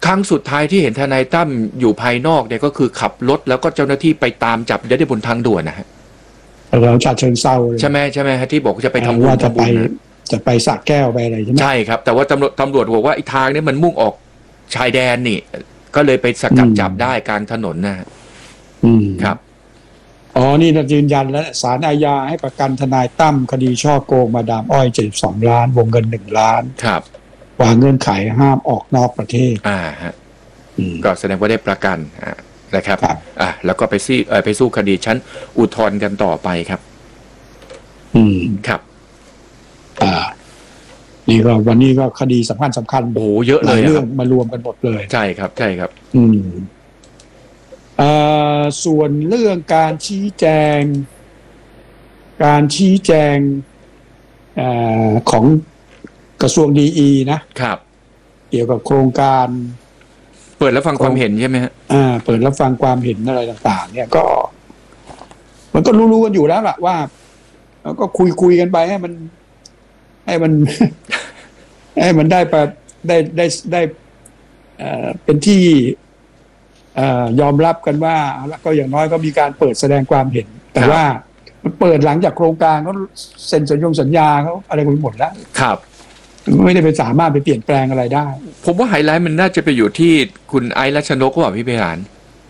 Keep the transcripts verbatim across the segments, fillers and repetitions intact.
รั้งสุดท้ายที่เห็นทนายตั้มอยู่ภายนอกเนี่ยก็คือขับรถแล้วก็เจ้าหน้าที่ไปตามจับได้บนทางด่วนนะฮะเราชาเชิงเซาใช่ไหมใช่ไหมฮะที่บอกจะไปทำบุญว่าจะไปจะไปสระแก้วไปอะไรใช่ไหมใช่ครับแต่ว่าตำรวจตำรวจบอกว่าไอ้ทางนี้มันมุ่งออกชายแดนนี่ก็เลยไปสกัดจับได้กลางถนนนะอืมครับอ๋อนี่เรายืนยันแล้วศาลอาญาให้ประกันทนายตั้มคดีช่อโกงมาดามอ้อยเจ็ดสิบสองล้านวงเงินหนึ่งล้านครับวางเงื่อนไขห้ามออกนอกประเทศอ่าฮะก็แสดงว่าได้ประกันอ่านะครับอ่าแล้วก็ไปซี่เออไปสู้คดีชั้นอุทธรณ์กันต่อไปครับอืมครับอ่านี่ก็วันนี้ก็คดีสำคัญสำคัญโอ้เยอะเลยเรื่องมารวมกันหมดเลยใช่ครับใช่ครับอืมอ่าส่วนเรื่องการชี้แจงการชี้แจงอ่าของกระทรวงดีอีนะครับเกี่ยวกับโครงการเปิดรับฟังความเห็นใช่ไหมฮะอ่าเปิดรับฟังความเห็นอะไรต่างๆเนี่ยก็มันก็รู้ๆกันอยู่แล้วล่ะว่าแล้วก็คุยๆกันไปให้มันให้มัน ให้มันได้แบบได้ได้ได้เอ่อเป็นที่เอ่อยอมรับกันว่าแล้วก็อย่างน้อยก็มีการเปิดแสดงความเห็นแต่ว่ามันเปิดหลังจากโครงการเขาเซ็นสัญญงสัญญาเขาอะไรกันหมดแล้วครับไม่ได้ไปสามารถไปเปลี่ยนแปลงอะไรได้ผมว่าไฮไลท์มันน่าจะไปอยู่ที่คุณไอซ์รัชนกว่าพี่ไพศาล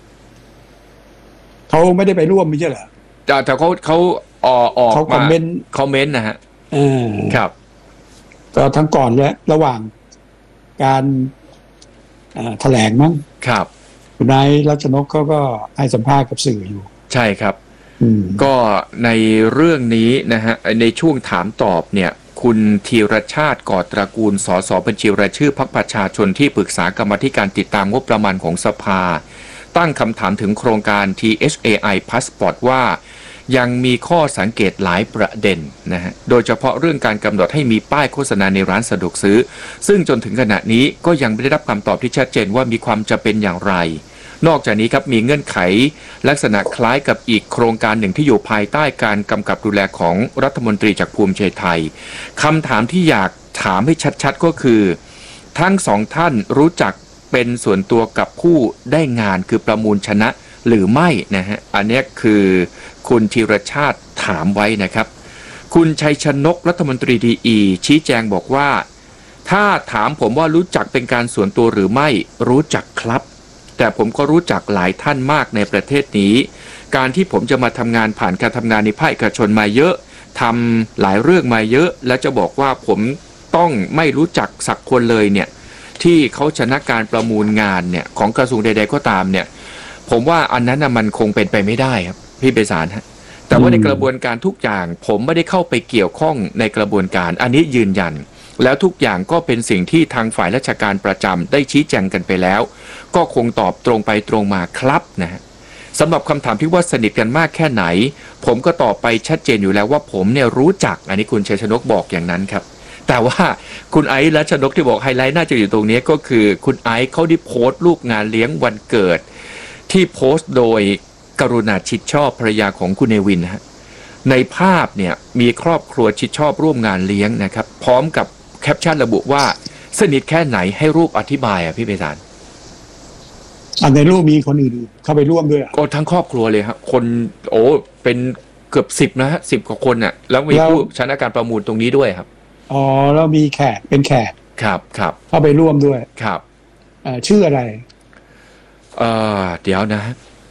เขาไม่ได้ไปร่วมไม่ใช่เหรอแต่แต่เขาเขาออกออกเขาคอมเมนต์คอมเมนต์นะฮะอ่าครับก็ทั้งก่อนและระหว่างการแถลงมั้งครับคุณนายรัชนกเขาก็ให้สัมภาษณ์กับสื่ออยู่ใช่ครับก็ในเรื่องนี้นะฮะในช่วงถามตอบเนี่ยคุณธีรชาติก่อตระกูลสสบัญชีรายชื่อพรรคประชาชนที่ปรึกษากรรมาธิการติดตามงบประมาณของสภาตั้งคำถามถึงโครงการ ที เอช เอ ไอ Passport ว่ายังมีข้อสังเกตหลายประเด็นนะฮะโดยเฉพาะเรื่องการกำหนดให้มีป้ายโฆษณาในร้านสะดวกซื้อซึ่งจนถึงขณะนี้ก็ยังไม่ได้รับคำตอบที่ชัดเจนว่ามีความจำเป็นอย่างไรนอกจากนี้ครับมีเงื่อนไขลักษณะคล้ายกับอีกโครงการหนึ่งที่อยู่ภายใต้การกำกับดูแลของรัฐมนตรีจากภูมิใจไทยคำถามที่อยากถามให้ชัดๆก็คือทั้งสองท่านรู้จักเป็นส่วนตัวกับผู้ได้งานคือประมูลชนะหรือไม่นะฮะอันนี้คือคุณธีรชาติถามไว้นะครับคุณชัยชนกรัฐมนตรีดีอีชี้แจงบอกว่าถ้าถามผมว่ารู้จักเป็นการส่วนตัวหรือไม่รู้จักครับแต่ผมก็รู้จักหลายท่านมากในประเทศนี้การที่ผมจะมาทำงานผ่านการทำงานในภาคเอกชนมาเยอะทำหลายเรื่องมาเยอะแล้วจะบอกว่าผมต้องไม่รู้จักสักคนเลยเนี่ยที่เขาชนะการประมูลงานเนี่ยของกระทรวงใดๆก็ตามเนี่ยผมว่าอันนั้นนะมันคงเป็นไปไม่ได้ครับพี่ไพศาลฮะแต่ว่าในกระบวนการทุกอย่างผมไม่ได้เข้าไปเกี่ยวข้องในกระบวนการอันนี้ยืนยันแล้วทุกอย่างก็เป็นสิ่งที่ทางฝ่ายราชการประจำได้ชี้แจงกันไปแล้วก็คงตอบตรงไปตรงมาครับนะฮะสำหรับคำถามที่ว่าสนิทกันมากแค่ไหนผมก็ตอบไปชัดเจนอยู่แล้วว่าผมเนี่ยรู้จักอันนี้คุณชัยชนกบอกอย่างนั้นครับแต่ว่าคุณไอซ์รัชนกที่บอกไฮไลท์น่าจะอยู่ตรงนี้ก็คือคุณไอซ์เขาได้โพสต์รูปงานเลี้ยงวันเกิดที่โพสต์โดยกรุณาชิดชอบภรรยาของคุณเนวินฮะในภาพเนี่ยมีครอบครัวชิดชอบร่วมงานเลี้ยงนะครับพร้อมกับแคปชั่นระบุว่าสนิทแค่ไหนให้รูปอธิบายอ่ะพี่ไพศาลอันในรูปมีคนอื่นเข้าไปร่วมด้วยก็ทั้งครอบครัวเลยครับคนโอ้เป็นเกือบสิบนะฮะสิบกว่าคนน่ะแล้วมีผู้ชนะการประมูลตรงนี้ด้วยครับอ๋อแล้วมีแขกเป็นแขกครับครับเข้าไปร่วมด้วยครับอ่าชื่ออะไรเอ่อเดี๋ยวนะ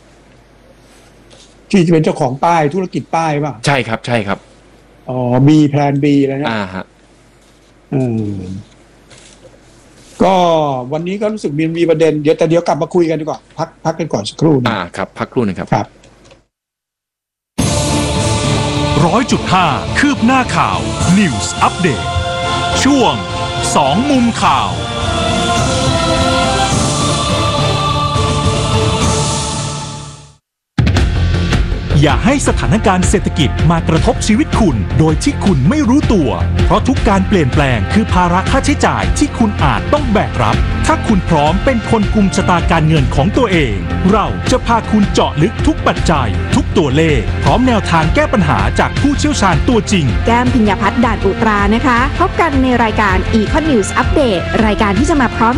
ที่จะเป็นเจ้าของป้ายธุรกิจป้ายป่ะใช่ครับใช่ครับอ๋อมีแพลน B แล้วนะอ่าฮะอืมก็วันนี้ก็รู้สึกมีมีประเด็นเดี๋ยวแต่เดี๋ยวกลับมาคุยกันดีกว่าพักพักกันก่อนสักครู่อ่าครับพักครู่นึงครับครับร้อยจุดห้าคืบหน้าข่าว News Update ช่วงสองมุมข่าวอย่าให้สถานการณ์เศรษฐกิจมากระทบชีวิตคุณโดยที่คุณไม่รู้ตัวเพราะทุกการเปลี่ยนแปลงคือภาระค่าใช้จ่ายที่คุณอาจต้องแบกรับถ้าคุณพร้อมเป็นคนกุมชะตาการเงินของตัวเองเราจะพาคุณเจาะลึกทุกปัจจัยทุกตัวเลขพร้อมแนวทางแก้ปัญหาจากผู้เชี่ยวชาญตัวจริงแก้มพิญญาพัฒน์ด่านอุตรานะคะพบกันในรายการ Econ News Update รายการที่จะมาพร้อม